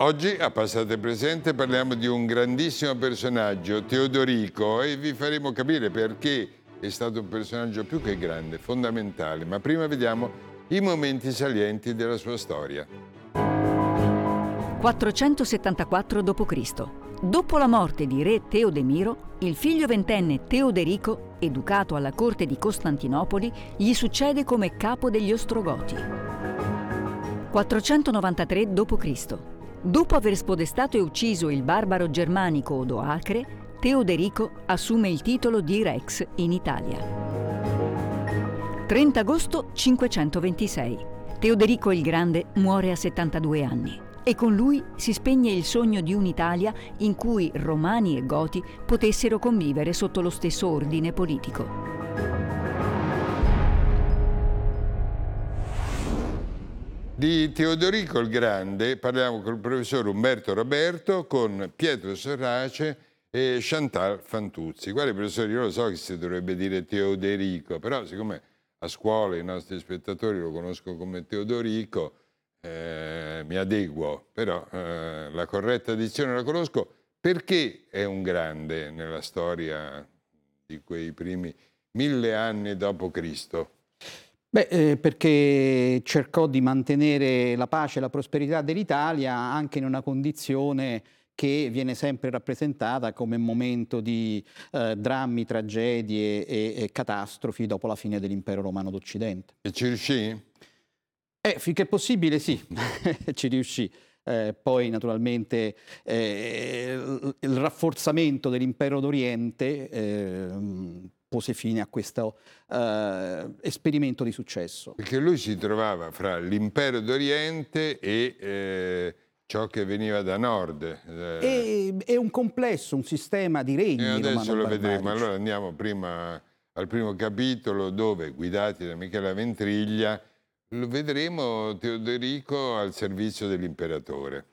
Oggi a Passate Presente parliamo di un grandissimo personaggio, Teodorico, e vi faremo capire perché è stato un personaggio più che grande, fondamentale. Ma prima vediamo i momenti salienti della sua storia. 474 d.C. Dopo la morte di re Teodemiro, il figlio ventenne Teoderico, educato alla corte di Costantinopoli, gli succede come capo degli Ostrogoti. 493 d.C. Dopo aver spodestato e ucciso il barbaro germanico Odoacre, Teoderico assume il titolo di Rex in Italia. 30 agosto 526. Teoderico il Grande muore a 72 anni e con lui si spegne il sogno di un'Italia in cui Romani e Goti potessero convivere sotto lo stesso ordine politico. Di Teodorico il Grande parliamo con il professor Umberto Roberto, con Pietro Sorrace e Chantal Fantuzzi. Guarda, professore, io lo so che si dovrebbe dire Teoderico, però siccome a scuola i nostri spettatori lo conoscono come Teodorico, mi adeguo, però la corretta dizione la conosco. Perché è un grande nella storia di quei primi 1000 anni dopo Cristo? Perché cercò di mantenere la pace e la prosperità dell'Italia anche in una condizione che viene sempre rappresentata come momento di drammi, tragedie e catastrofi dopo la fine dell'Impero Romano d'Occidente. E ci riuscì? Finché possibile sì, ci riuscì. Poi naturalmente il rafforzamento dell'Impero d'Oriente pose fine a questo esperimento di successo. Perché lui si trovava fra l'impero d'Oriente e ciò che veniva da nord. È un complesso, un sistema di regni. E adesso lo vedremo. romano-barbarici. Allora andiamo prima al primo capitolo dove, guidati da Michela Ventriglia, lo vedremo Teodorico al servizio dell'imperatore.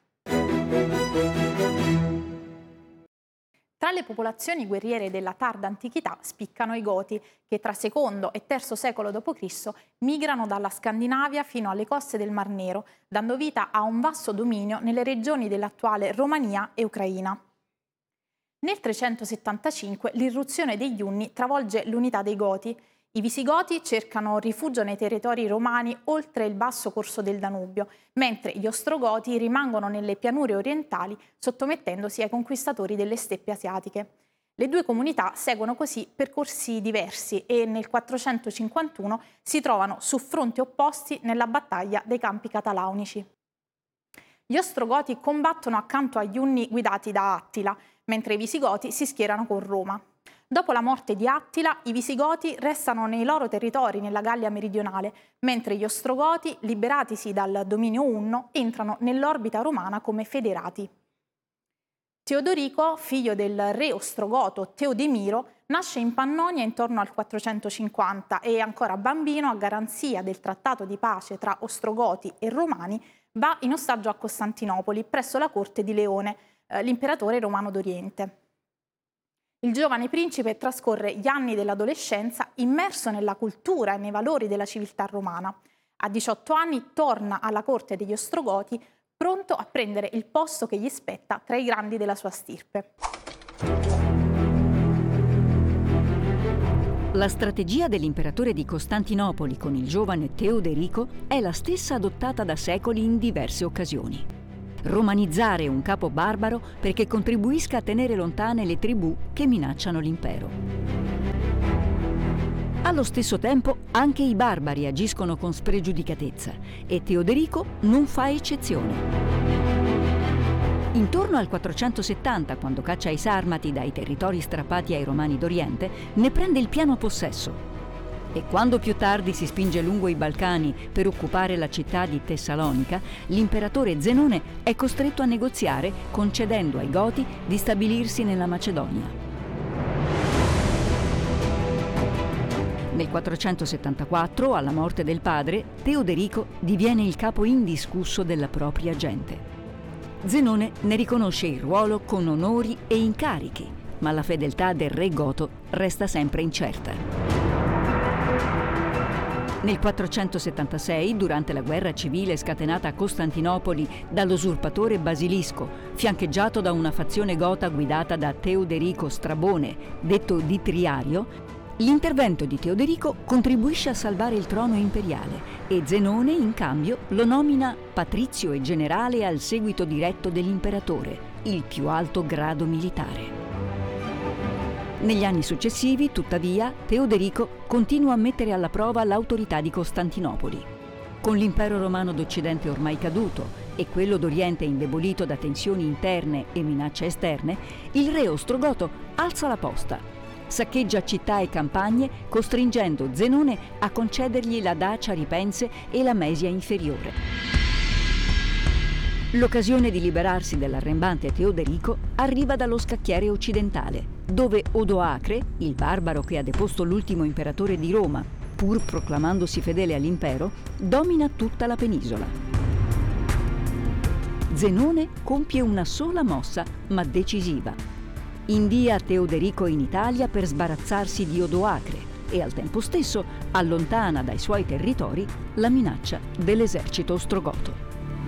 Tra le popolazioni guerriere della tarda antichità spiccano i Goti, che tra secondo e terzo secolo d.C. migrano dalla Scandinavia fino alle coste del Mar Nero, dando vita a un vasto dominio nelle regioni dell'attuale Romania e Ucraina. Nel 375 l'irruzione degli Unni travolge l'unità dei Goti. I Visigoti cercano rifugio nei territori romani oltre il basso corso del Danubio, mentre gli Ostrogoti rimangono nelle pianure orientali, sottomettendosi ai conquistatori delle steppe asiatiche. Le due comunità seguono così percorsi diversi e nel 451 si trovano su fronti opposti nella battaglia dei Campi Catalaunici. Gli Ostrogoti combattono accanto agli Unni guidati da Attila, mentre i Visigoti si schierano con Roma. Dopo la morte di Attila, i Visigoti restano nei loro territori nella Gallia meridionale, mentre gli Ostrogoti, liberatisi dal dominio unno, entrano nell'orbita romana come federati. Teodorico, figlio del re ostrogoto Teodemiro, nasce in Pannonia intorno al 450 e, ancora bambino, a garanzia del trattato di pace tra Ostrogoti e Romani, va in ostaggio a Costantinopoli presso la corte di Leone, l'imperatore romano d'Oriente. Il giovane principe trascorre gli anni dell'adolescenza immerso nella cultura e nei valori della civiltà romana. A 18 anni torna alla corte degli Ostrogoti, pronto a prendere il posto che gli spetta tra i grandi della sua stirpe. La strategia dell'imperatore di Costantinopoli con il giovane Teoderico è la stessa adottata da secoli in diverse occasioni. Romanizzare un capo barbaro perché contribuisca a tenere lontane le tribù che minacciano l'impero. Allo stesso tempo anche i barbari agiscono con spregiudicatezza e Teoderico non fa eccezione. Intorno al 470, quando caccia i Sarmati dai territori strappati ai Romani d'Oriente, ne prende il pieno possesso. E quando più tardi si spinge lungo i Balcani per occupare la città di Tessalonica, l'imperatore Zenone è costretto a negoziare, concedendo ai Goti di stabilirsi nella Macedonia. Nel 474, alla morte del padre, Teoderico diviene il capo indiscusso della propria gente. Zenone ne riconosce il ruolo con onori e incarichi, ma la fedeltà del re goto resta sempre incerta. Nel 476, durante la guerra civile scatenata a Costantinopoli dall'usurpatore Basilisco, fiancheggiato da una fazione gota guidata da Teoderico Strabone, detto di Triario, l'intervento di Teoderico contribuisce a salvare il trono imperiale e Zenone, in cambio, lo nomina patrizio e generale al seguito diretto dell'imperatore, il più alto grado militare. Negli anni successivi, tuttavia, Teoderico continua a mettere alla prova l'autorità di Costantinopoli. Con l'impero romano d'Occidente ormai caduto e quello d'Oriente indebolito da tensioni interne e minacce esterne, il re ostrogoto alza la posta, saccheggia città e campagne, costringendo Zenone a concedergli la Dacia Ripense e la Mesia inferiore. L'occasione di liberarsi dell'arrembante Teoderico arriva dallo scacchiere occidentale, dove Odoacre, il barbaro che ha deposto l'ultimo imperatore di Roma, pur proclamandosi fedele all'impero, domina tutta la penisola. Zenone compie una sola mossa, ma decisiva. Invia Teoderico in Italia per sbarazzarsi di Odoacre e al tempo stesso allontana dai suoi territori la minaccia dell'esercito ostrogoto.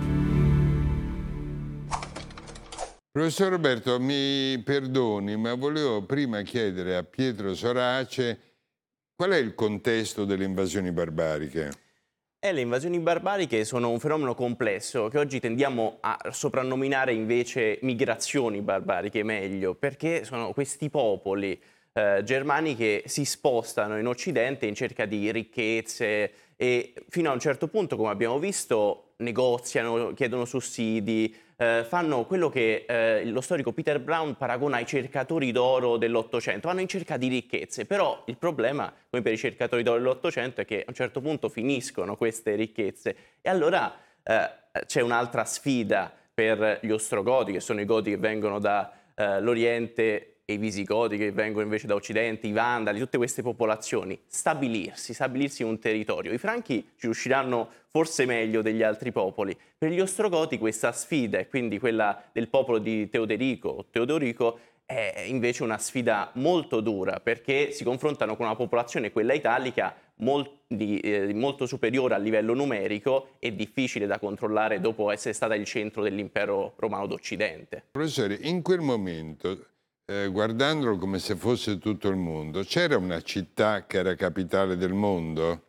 Professor Roberto, mi perdoni, ma volevo prima chiedere a Pietro Sorace qual è il contesto delle invasioni barbariche? Le invasioni barbariche sono un fenomeno complesso che oggi tendiamo a soprannominare invece migrazioni barbariche, meglio, perché sono questi popoli germani che si spostano in Occidente in cerca di ricchezze e fino a un certo punto, come abbiamo visto, negoziano, chiedono sussidi, fanno quello che lo storico Peter Brown paragona ai cercatori d'oro dell'Ottocento, vanno in cerca di ricchezze, però il problema, come per i cercatori d'oro dell'Ottocento, è che a un certo punto finiscono queste ricchezze e allora c'è un'altra sfida per gli Ostrogoti, che sono i Goti che vengono dall'Oriente, e i Visigoti che vengono invece da Occidente, i Vandali, tutte queste popolazioni, stabilirsi in un territorio. I Franchi ci riusciranno forse meglio degli altri popoli. Per gli Ostrogoti questa sfida, e quindi quella del popolo di Teodorico, è invece una sfida molto dura, perché si confrontano con una popolazione, quella italica, molto superiore a livello numerico e difficile da controllare dopo essere stata il centro dell'impero romano d'Occidente. Professore, in quel momento, guardandolo come se fosse tutto il mondo, c'era una città che era capitale del mondo?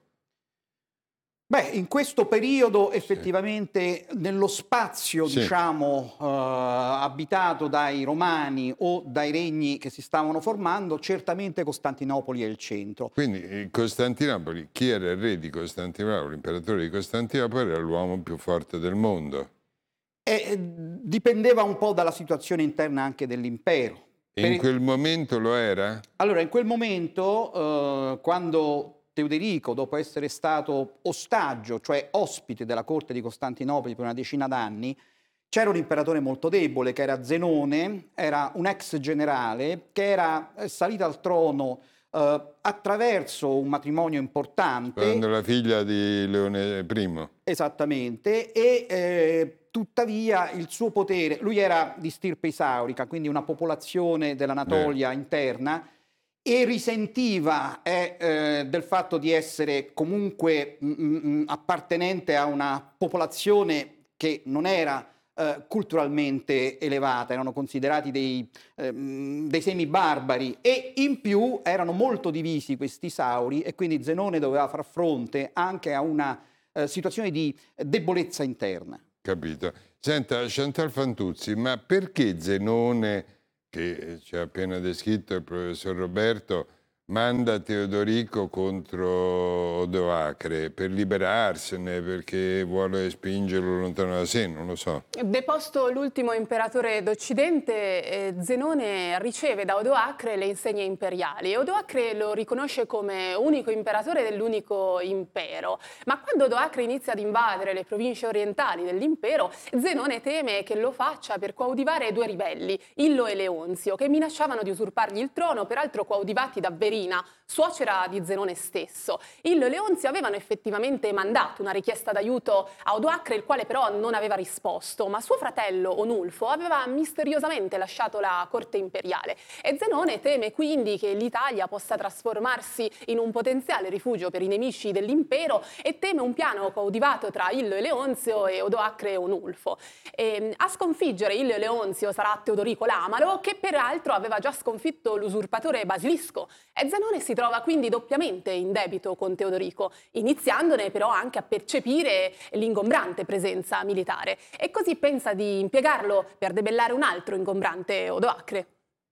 Beh, in questo periodo effettivamente nello spazio, diciamo, abitato dai Romani o dai regni che si stavano formando, certamente Costantinopoli è il centro. Quindi Costantinopoli, chi era il re di Costantinopoli, l'imperatore di Costantinopoli, era l'uomo più forte del mondo. E dipendeva un po' dalla situazione interna anche dell'impero. In quel momento lo era? Allora, in quel momento, quando Teoderico, dopo essere stato ostaggio, cioè ospite della corte di Costantinopoli per una decina d'anni, c'era un imperatore molto debole, che era Zenone, era un ex generale, che era salito al trono attraverso un matrimonio importante. Quando la figlia di Leone I. Esattamente, e tuttavia il suo potere, lui era di stirpe isaurica, quindi una popolazione dell'Anatolia interna, e risentiva del fatto di essere comunque appartenente a una popolazione che non era culturalmente elevata, erano considerati dei semibarbari e in più erano molto divisi questi isauri e quindi Zenone doveva far fronte anche a una situazione di debolezza interna. Capito. Senta, Chantal Fantuzzi, ma perché Zenone, che ci ha appena descritto il professor Roberto, manda Teodorico contro Odoacre per liberarsene, perché vuole spingerlo lontano da sé, non lo so. Deposto l'ultimo imperatore d'Occidente, Zenone riceve da Odoacre le insegne imperiali e Odoacre lo riconosce come unico imperatore dell'unico impero. Ma quando Odoacre inizia ad invadere le province orientali dell'impero, Zenone teme che lo faccia per coadiuvare due ribelli, Illo e Leonzio, che minacciavano di usurpargli il trono, peraltro coadiuvati da veri Caterina, suocera di Zenone stesso. Illo e Leonzio avevano effettivamente mandato una richiesta d'aiuto a Odoacre, il quale però non aveva risposto, ma suo fratello Onulfo aveva misteriosamente lasciato la corte imperiale e Zenone teme quindi che l'Italia possa trasformarsi in un potenziale rifugio per i nemici dell'impero e teme un piano coadiuvato tra Illo e Leonzio e Odoacre e Onulfo. A sconfiggere Illo e Leonzio sarà Teodorico l'Amalo, che peraltro aveva già sconfitto l'usurpatore Basilisco, e Zenone si trova quindi doppiamente in debito con Teodorico, iniziandone però anche a percepire l'ingombrante presenza militare, e così pensa di impiegarlo per debellare un altro ingombrante Odoacre.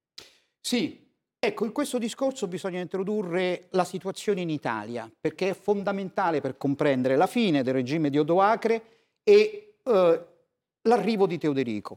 Sì, ecco, in questo discorso bisogna introdurre la situazione in Italia, perché è fondamentale per comprendere la fine del regime di Odoacre e l'arrivo di Teodorico.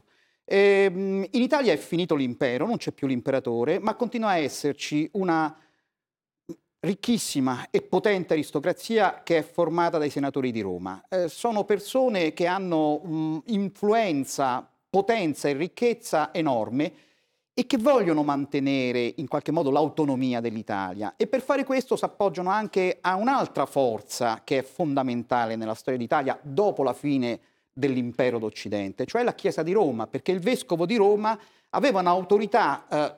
In Italia è finito l'impero, non c'è più l'imperatore, ma continua a esserci una ricchissima e potente aristocrazia che è formata dai senatori di Roma. Sono persone che hanno influenza, potenza e ricchezza enorme e che vogliono mantenere in qualche modo l'autonomia dell'Italia, e per fare questo si appoggiano anche a un'altra forza che è fondamentale nella storia d'Italia dopo la fine dell'impero d'Occidente, cioè la Chiesa di Roma, perché il vescovo di Roma aveva un'autorità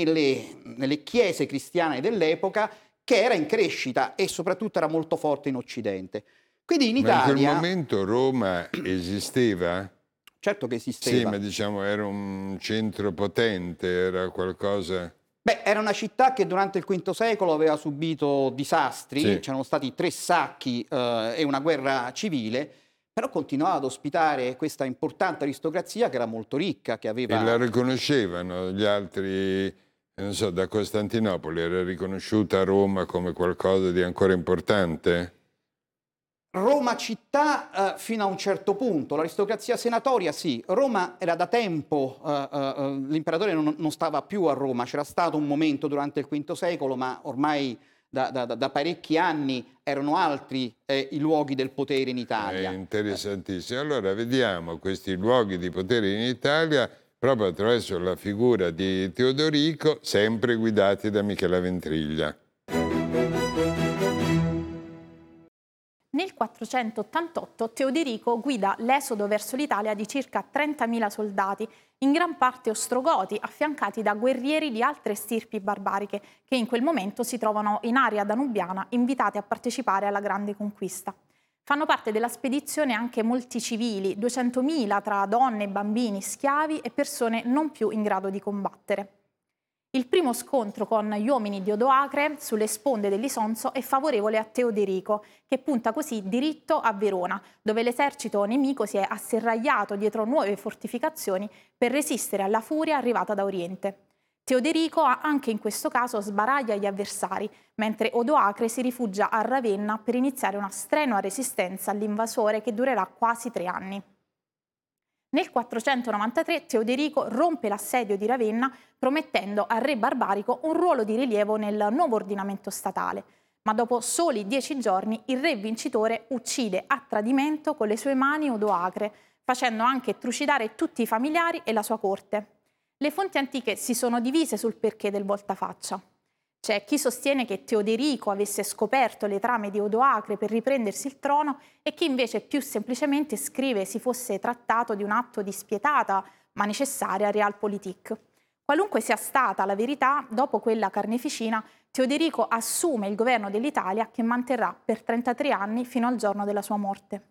nelle chiese cristiane dell'epoca che era in crescita e soprattutto era molto forte in Occidente. Quindi in Italia... Ma in quel momento Roma esisteva? Certo che esisteva. Sì, ma diciamo era un centro potente, era qualcosa... Beh, era una città che durante il V secolo aveva subito disastri, sì. C'erano stati 3 sacchi e una guerra civile, però continuava ad ospitare questa importante aristocrazia che era molto ricca, che aveva... E la riconoscevano gli altri, non so, da Costantinopoli, era riconosciuta Roma come qualcosa di ancora importante? Roma città fino a un certo punto, l'aristocrazia senatoria sì, Roma era da tempo, l'imperatore non stava più a Roma, c'era stato un momento durante il V secolo, ma ormai da parecchi anni erano altri i luoghi del potere in Italia. È interessantissimo. Allora vediamo questi luoghi di potere in Italia proprio attraverso la figura di Teodorico, sempre guidati da Michela Ventriglia. Nel 488 Teodorico guida l'esodo verso l'Italia di circa 30.000 soldati, in gran parte ostrogoti, affiancati da guerrieri di altre stirpi barbariche che in quel momento si trovano in area danubiana, invitati a partecipare alla grande conquista. Fanno parte della spedizione anche molti civili, 200.000 tra donne, bambini, schiavi e persone non più in grado di combattere. Il primo scontro con gli uomini di Odoacre sulle sponde dell'Isonzo è favorevole a Teodorico, che punta così diritto a Verona, dove l'esercito nemico si è asserragliato dietro nuove fortificazioni per resistere alla furia arrivata da Oriente. Teodorico anche in questo caso sbaraglia gli avversari, mentre Odoacre si rifugia a Ravenna per iniziare una strenua resistenza all'invasore che durerà quasi 3 anni. Nel 493 Teodorico rompe l'assedio di Ravenna promettendo al re barbarico un ruolo di rilievo nel nuovo ordinamento statale, ma dopo soli 10 giorni il re vincitore uccide a tradimento con le sue mani Odoacre, facendo anche trucidare tutti i familiari e la sua corte. Le fonti antiche si sono divise sul perché del voltafaccia. C'è chi sostiene che Teodorico avesse scoperto le trame di Odoacre per riprendersi il trono e chi invece più semplicemente scrive si fosse trattato di un atto di spietata ma necessaria realpolitik. Qualunque sia stata la verità, dopo quella carneficina, Teodorico assume il governo dell'Italia che manterrà per 33 anni fino al giorno della sua morte.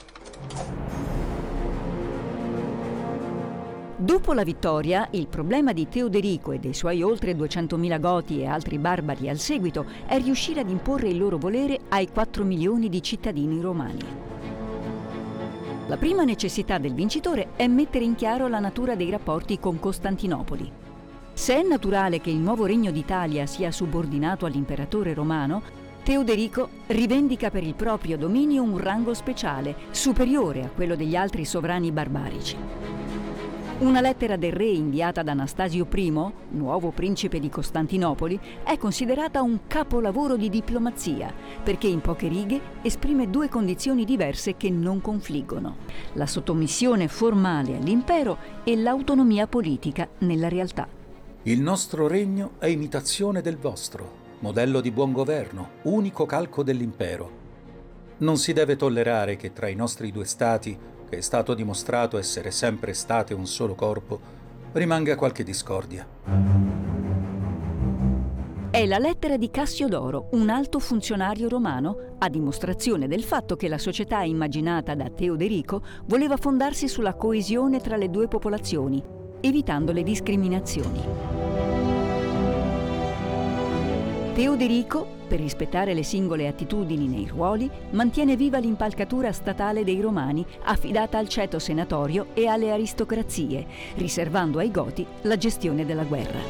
Dopo la vittoria, il problema di Teodorico e dei suoi oltre 200.000 Goti e altri barbari al seguito è riuscire ad imporre il loro volere ai 4 milioni di cittadini romani. La prima necessità del vincitore è mettere in chiaro la natura dei rapporti con Costantinopoli. Se è naturale che il nuovo regno d'Italia sia subordinato all'imperatore romano, Teodorico rivendica per il proprio dominio un rango speciale, superiore a quello degli altri sovrani barbarici. Una lettera del re inviata da Anastasio I, nuovo principe di Costantinopoli, è considerata un capolavoro di diplomazia, perché in poche righe esprime 2 condizioni diverse che non confliggono: la sottomissione formale all'impero e l'autonomia politica nella realtà. Il nostro regno è imitazione del vostro. modello di buon governo, unico calco dell'impero. Non si deve tollerare che tra i nostri due stati, che è stato dimostrato essere sempre state un solo corpo, rimanga qualche discordia. È la lettera di Cassiodoro, un alto funzionario romano, a dimostrazione del fatto che la società immaginata da Teoderico voleva fondarsi sulla coesione tra le due popolazioni, evitando le discriminazioni. Teoderico, per rispettare le singole attitudini nei ruoli, mantiene viva l'impalcatura statale dei Romani affidata al ceto senatorio e alle aristocrazie, riservando ai Goti la gestione della guerra.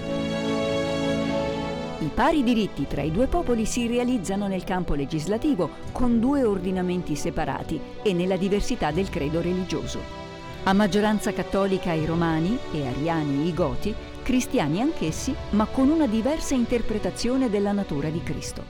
I pari diritti tra i due popoli si realizzano nel campo legislativo con due ordinamenti separati e nella diversità del credo religioso. A maggioranza cattolica i Romani e ariani i Goti, cristiani anch'essi, ma con una diversa interpretazione della natura di Cristo.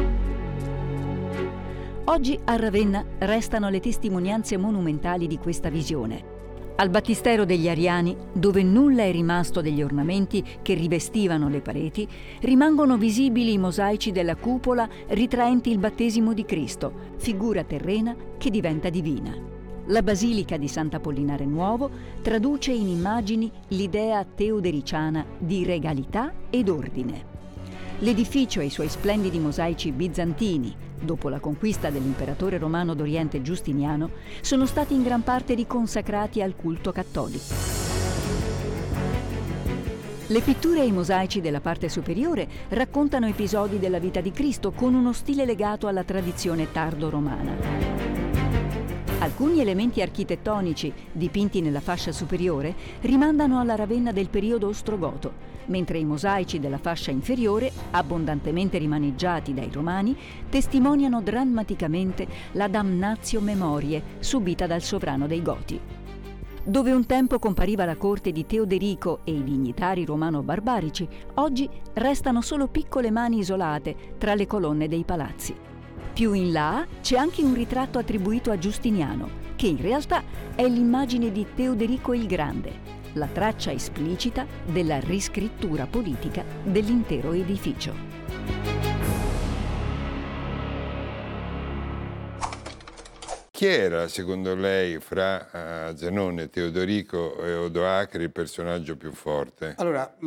Oggi a Ravenna restano le testimonianze monumentali di questa visione. Al battistero degli Ariani, dove nulla è rimasto degli ornamenti che rivestivano le pareti, rimangono visibili i mosaici della cupola ritraenti il battesimo di Cristo, figura terrena che diventa divina. La Basilica di Sant'Apollinare Nuovo traduce in immagini l'idea teodericiana di regalità ed ordine. L'edificio e i suoi splendidi mosaici bizantini, dopo la conquista dell'imperatore romano d'Oriente Giustiniano, sono stati in gran parte riconsacrati al culto cattolico. Le pitture e i mosaici della parte superiore raccontano episodi della vita di Cristo con uno stile legato alla tradizione tardo-romana. Alcuni elementi architettonici dipinti nella fascia superiore rimandano alla Ravenna del periodo ostrogoto, mentre i mosaici della fascia inferiore, abbondantemente rimaneggiati dai Romani, testimoniano drammaticamente la damnatio memoriae subita dal sovrano dei Goti. Dove un tempo compariva la corte di Teoderico e i dignitari romano-barbarici, oggi restano solo piccole mani isolate tra le colonne dei palazzi. Più in là c'è anche un ritratto attribuito a Giustiniano, che in realtà è l'immagine di Teoderico il Grande, la traccia esplicita della riscrittura politica dell'intero edificio. Chi era, secondo lei, fra Zenone, Teodorico e Odoacre il personaggio più forte? Allora,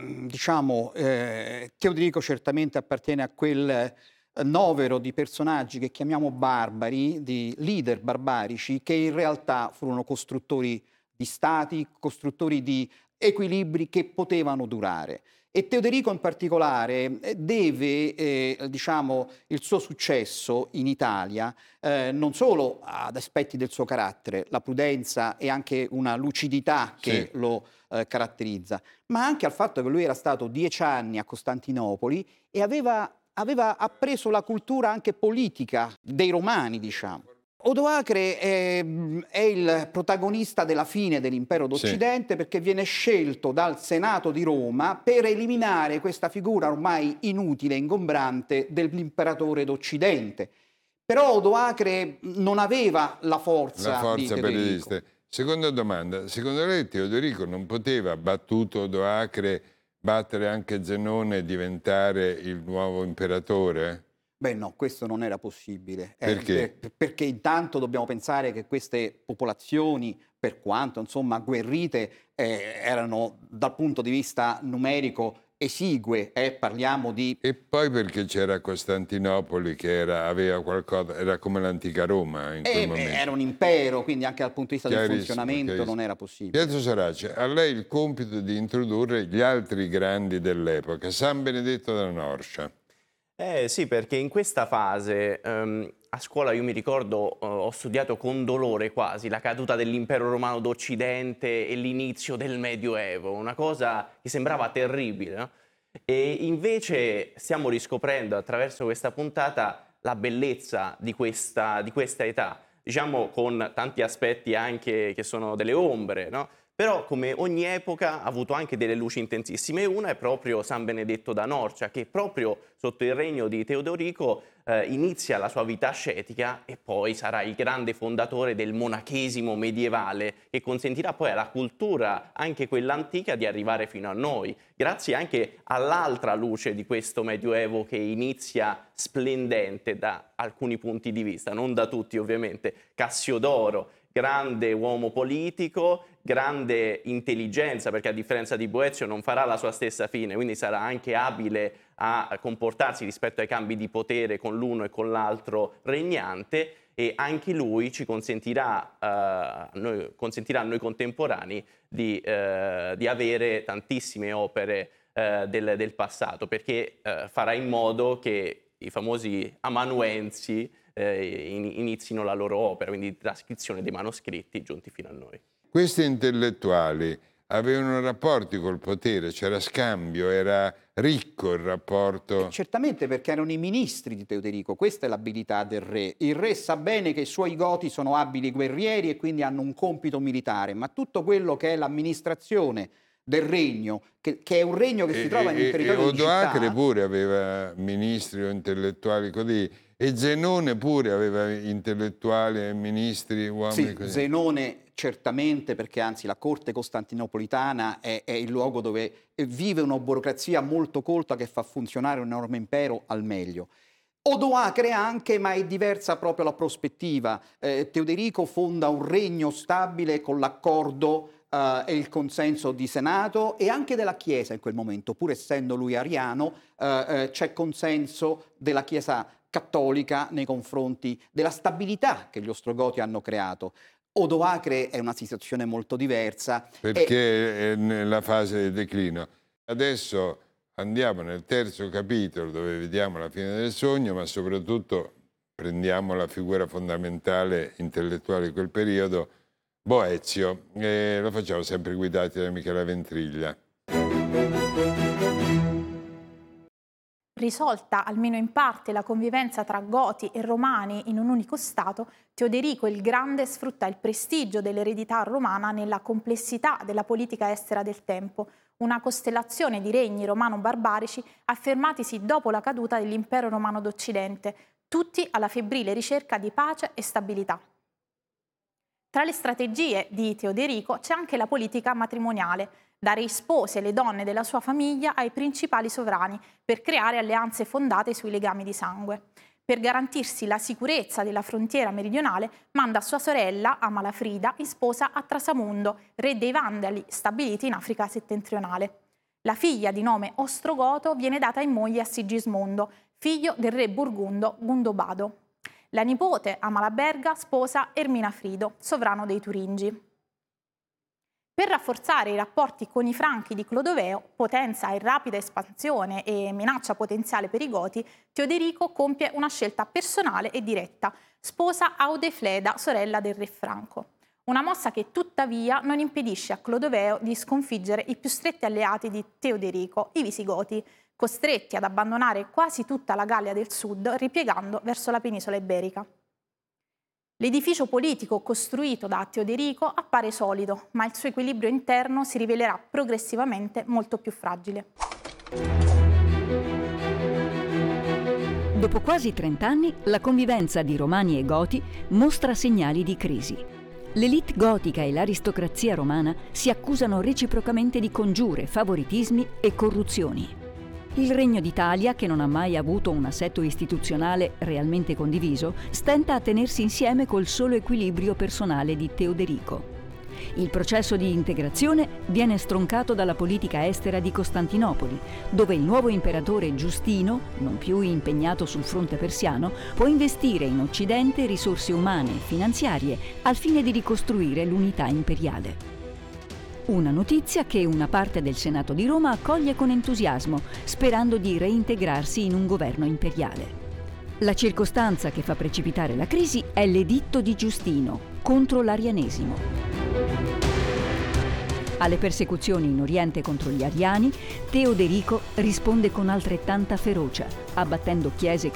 Teoderico certamente appartiene a quel novero di personaggi che chiamiamo barbari, di leader barbarici, che in realtà furono costruttori di stati, costruttori di equilibri che potevano durare. E Teoderico in particolare deve il suo successo in Italia non solo ad aspetti del suo carattere, la prudenza e anche una lucidità che lo caratterizza, ma anche al fatto che lui era stato 10 anni a Costantinopoli e aveva appreso la cultura anche politica dei Romani, diciamo. Odoacre è il protagonista della fine dell'impero d'Occidente perché viene scelto dal Senato di Roma per eliminare questa figura ormai inutile e ingombrante dell'imperatore d'Occidente. Però Odoacre non aveva la forza di per Teoderico. resistere. Seconda domanda, secondo lei Teodorico non poteva, battuto Odoacre, battere anche Zenone e diventare il nuovo imperatore? Beh no, questo non era possibile. Perché? Perché intanto dobbiamo pensare che queste popolazioni, per quanto insomma agguerrite, erano dal punto di vista numerico esigue, parliamo di... E poi perché c'era Costantinopoli che aveva qualcosa, era come l'antica Roma in quel momento. Era un impero, quindi anche dal punto di vista del funzionamento non era possibile. Pietro Sorace, a lei il compito di introdurre gli altri grandi dell'epoca, San Benedetto da Norcia. Sì, perché in questa fase a scuola io mi ricordo ho studiato con dolore quasi la caduta dell'impero romano d'Occidente e l'inizio del Medioevo, una cosa che sembrava terribile, no? E invece stiamo riscoprendo attraverso questa puntata la bellezza di questa età, diciamo con tanti aspetti anche che sono delle ombre, no? Però come ogni epoca ha avuto anche delle luci intensissime, e una è proprio San Benedetto da Norcia, che proprio sotto il regno di Teodorico inizia la sua vita ascetica e poi sarà il grande fondatore del monachesimo medievale, che consentirà poi alla cultura, anche quella antica, di arrivare fino a noi, grazie anche all'altra luce di questo Medioevo che inizia splendente da alcuni punti di vista, non da tutti ovviamente. Cassiodoro, grande uomo politico, grande intelligenza, perché a differenza di Boezio non farà la sua stessa fine, quindi sarà anche abile a comportarsi rispetto ai cambi di potere con l'uno e con l'altro regnante, e anche lui ci consentirà a noi contemporanei di avere tantissime opere del passato, perché farà in modo che i famosi amanuensi inizino la loro opera, quindi di trascrizione dei manoscritti giunti fino a noi. Questi intellettuali avevano rapporti col potere, c'era scambio, era ricco il rapporto. Certamente, perché erano i ministri di Teoderico, questa è l'abilità del re. Il re sa bene che i suoi goti sono abili guerrieri e quindi hanno un compito militare, ma tutto quello che è l'amministrazione del regno, che è un regno che si trova in un territorio di città. Odoacre pure aveva ministri o intellettuali così, e Zenone pure aveva intellettuali e ministri, uomini così. Zenone certamente, perché anzi la corte costantinopolitana è il luogo dove vive una burocrazia molto colta che fa funzionare un enorme impero al meglio. Odoacre anche, ma è diversa proprio la prospettiva. Teoderico fonda un regno stabile con l'accordo e il consenso di Senato e anche della Chiesa in quel momento, pur essendo lui ariano, c'è consenso della Chiesa cattolica nei confronti della stabilità che gli Ostrogoti hanno creato. Odoacre è una situazione molto diversa. Perché è nella fase di declino. Adesso andiamo nel terzo capitolo dove vediamo la fine del sogno, ma soprattutto prendiamo la figura fondamentale intellettuale di quel periodo, Boezio, e lo facciamo sempre guidati da Michela Ventriglia. Risolta almeno in parte la convivenza tra Goti e Romani in un unico Stato, Teoderico il Grande sfrutta il prestigio dell'eredità romana nella complessità della politica estera del tempo, una costellazione di regni romano-barbarici affermatisi dopo la caduta dell'impero romano d'Occidente, tutti alla febbrile ricerca di pace e stabilità. Tra le strategie di Teoderico c'è anche la politica matrimoniale, dare spose le donne della sua famiglia ai principali sovrani per creare alleanze fondate sui legami di sangue. Per garantirsi la sicurezza della frontiera meridionale, manda sua sorella, Amalafrida, in sposa a Trasamundo, re dei Vandali stabiliti in Africa settentrionale. La figlia di nome Ostrogoto viene data in moglie a Sigismondo, figlio del re burgundo Gundobado. La nipote, Amalaberga, sposa Erminafrido, sovrano dei Turingi. Per rafforzare i rapporti con i Franchi di Clodoveo, potenza in rapida espansione e minaccia potenziale per i Goti, Teoderico compie una scelta personale e diretta, sposa Audefleda, sorella del re Franco. Una mossa che tuttavia non impedisce a Clodoveo di sconfiggere i più stretti alleati di Teoderico, i Visigoti, costretti ad abbandonare quasi tutta la Gallia del Sud, ripiegando verso la penisola iberica. L'edificio politico costruito da Teoderico appare solido, ma il suo equilibrio interno si rivelerà progressivamente molto più fragile. Dopo quasi 30 anni, la convivenza di Romani e Goti mostra segnali di crisi. L'élite gotica e l'aristocrazia romana si accusano reciprocamente di congiure, favoritismi e corruzioni. Il Regno d'Italia, che non ha mai avuto un assetto istituzionale realmente condiviso, stenta a tenersi insieme col solo equilibrio personale di Teoderico. Il processo di integrazione viene stroncato dalla politica estera di Costantinopoli, dove il nuovo imperatore Giustino, non più impegnato sul fronte persiano, può investire in Occidente risorse umane e finanziarie al fine di ricostruire l'unità imperiale. Una notizia che una parte del Senato di Roma accoglie con entusiasmo, sperando di reintegrarsi in un governo imperiale. La circostanza che fa precipitare la crisi è l'editto di Giustino contro l'arianesimo. Alle persecuzioni in Oriente contro gli ariani, Teoderico risponde con altrettanta ferocia, abbattendo chiese